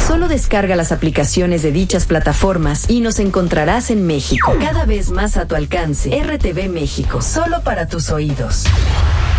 Solo descarga las aplicaciones de dichas plataformas y nos encontrarás en México, cada vez más a tu alcance. RTV México, solo para tus oídos.